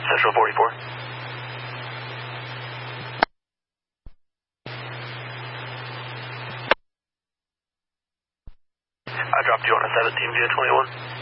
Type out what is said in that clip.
Central 44. I dropped you on a 17 via 21.